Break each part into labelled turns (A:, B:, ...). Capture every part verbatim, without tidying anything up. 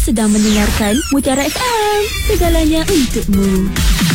A: sedang mendengarkan Mutiara F M. Segalanya untukmu.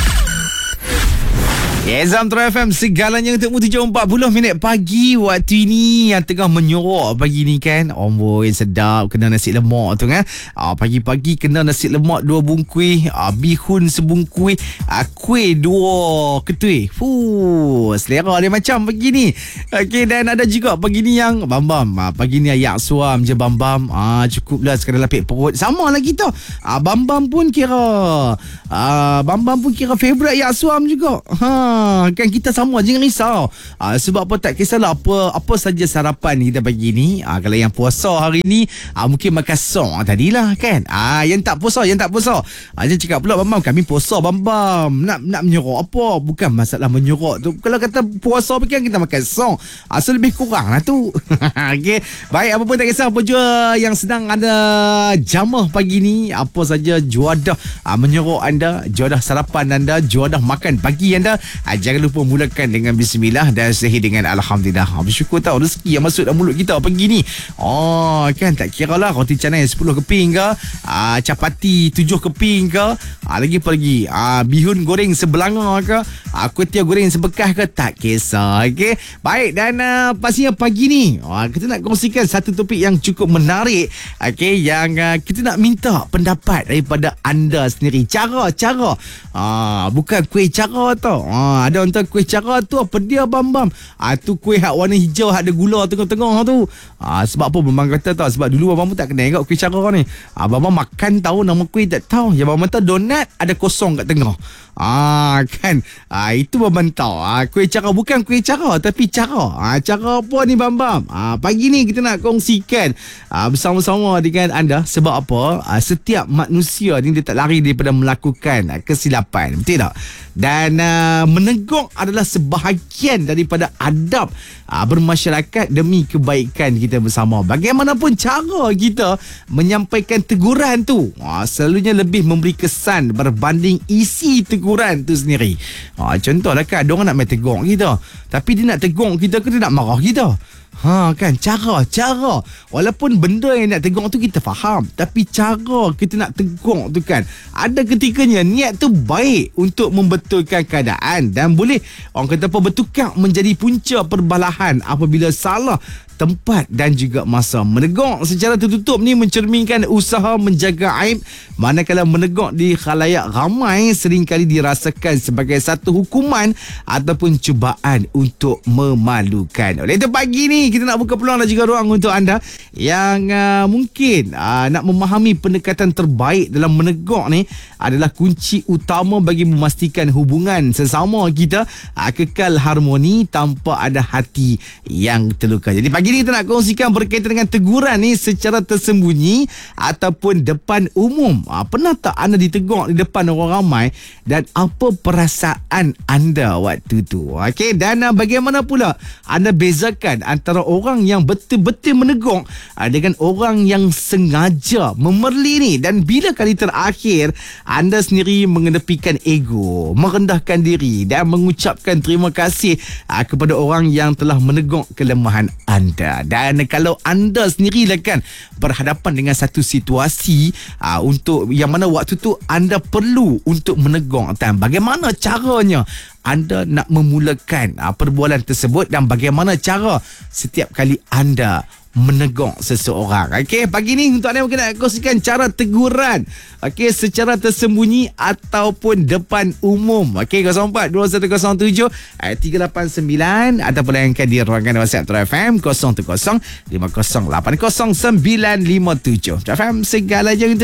B: Yes, Mutiara F M, segalanya untukmu. Tujuh empat puluh minit pagi waktu ini yang tengah menyorok pagi ni kan. Amboi, sedap. Kena nasi lemak tu kan. Ah, pagi-pagi kena nasi lemak dua bungkus, ah, bihun sebungkus, ah, kuih dua ketui. Fuh, selera dia macam pagi ni. Okey, dan ada juga pagi ni yang bam-bam. Ah, pagi ni ayak suam je bam-bam. Ah, cukuplah sekadar lapik perut. Sama lah kita. Ah, bam-bam pun kira ah, bam-bam pun kira favourite ayak suam juga. Ha. Kan kita sama, jangan risau. Ah, sebab apa, tak kisahlah apa apa saja sarapan kita pagi ni. Ah, kalau yang puasa hari ni ah, mungkin makan song ah, tadilah kan. Ah, yang tak puasa, yang tak puasa. Ah, jangan cakap pula bam-bam kami puasa bam-bam. Nak nak menyerok apa? Bukan masalah menyerok tu. Kalau kata puasa kan kita makan song. Ah, so lebih kurang lah tu. Okey. Baik, apa pun tak kisah, apa jua yang sedang ada jamah pagi ni, apa saja juadah ah, menyerok anda, juadah sarapan anda, juadah makan pagi anda. Ha, jangan lupa mulakan dengan bismillah dan akhiri dengan alhamdulillah. Ha, bersyukur tahu rezeki yang masuk dalam mulut kita pagi ni. Oh, kan tak kira lah roti canai sepuluh keping ke, ha, capati tujuh keping ke, ha, lagi apa lagi, ha, bihun goreng sebelanga ke, ha, kuih tiaw goreng sebekas ke, tak kisah. Okey. Baik, dan uh, pastinya pagi ni ha, kita nak kongsikan satu topik yang cukup menarik. Okey, yang uh, kita nak minta pendapat daripada anda sendiri. Cara-cara ha, bukan kuih cara tau. Ha, ada orang tahu kuih cara tu apa dia bam-bam. Ah, tu kuih hak warna hijau, hak ada gula tengah-tengah tu. Ah, sebab apa bam kata tahu? Sebab dulu bam tak kenal kat kuih cara ni. Ah, bam makan tahu nama kuih tak tahu. Yang bam tahu donat ada kosong kat tengah. Ah, kan. Ah, itu bam tahu. Ah, kuih cara bukan kuih cara tapi cara. Ah, cara apa ni bam-bam? Ah, pagi ni kita nak kongsikan ah, bersama-sama dengan anda. Sebab apa? Ah, setiap manusia ni dia tak lari daripada melakukan ah, kesilapan. Betul tak? Dan uh, menegak adalah sebahagian daripada adab uh, bermasyarakat demi kebaikan kita bersama. Bagaimanapun cara kita menyampaikan teguran tu, uh, selalunya lebih memberi kesan berbanding isi teguran tu sendiri. Uh, contohlah kan, diorang nak main tegur kita, tapi dia nak tegur kita ke dia nak marah kita? Ha, kan, cara, cara. Walaupun benda yang nak tegur tu kita faham, tapi cara kita nak tegur tu kan, ada ketikanya niat tu baik untuk membetulkan keadaan dan boleh orang kata apa, bertukar menjadi punca perbalahan apabila salah tempat dan juga masa. Menegur secara tertutup ni mencerminkan usaha menjaga aib, manakala menegur di khalayak ramai seringkali dirasakan sebagai satu hukuman ataupun cubaan untuk memalukan. Oleh itu pagi ni kita nak buka peluang dan juga ruang untuk anda yang uh, mungkin uh, nak memahami pendekatan terbaik dalam menegur ni adalah kunci utama bagi memastikan hubungan sesama kita uh, kekal harmoni tanpa ada hati yang terluka. Jadi pagi ini kita nak kongsikan berkaitan dengan teguran ni secara tersembunyi ataupun depan umum. Ha, pernah tak anda ditegur di depan orang ramai dan apa perasaan anda waktu tu? Okey, dan uh, bagaimana pula anda bezakan antara orang yang betul-betul menegur uh, dengan orang yang sengaja memerli ni, dan bila kali terakhir anda sendiri mengenepikan ego, merendahkan diri dan mengucapkan terima kasih uh, kepada orang yang telah menegur kelemahan anda? Dan kalau anda sendirilah kan berhadapan dengan satu situasi aa, untuk yang mana waktu tu anda perlu untuk menegur, dan bagaimana caranya anda nak memulakan aa, perbualan tersebut, dan bagaimana cara setiap kali anda menegur seseorang. Okey, pagi ni untuk anda mungkin nak kongsikan cara teguran, okey, secara tersembunyi ataupun depan umum. Okey, kosong empat dua satu kosong tujuh tiga lapan sembilan ataupun layankan di ruangan WhatsApp Mutiara F M kosong satu kosong lima kosong lapan kosong sembilan lima tujuh. Mutiara F M, segala je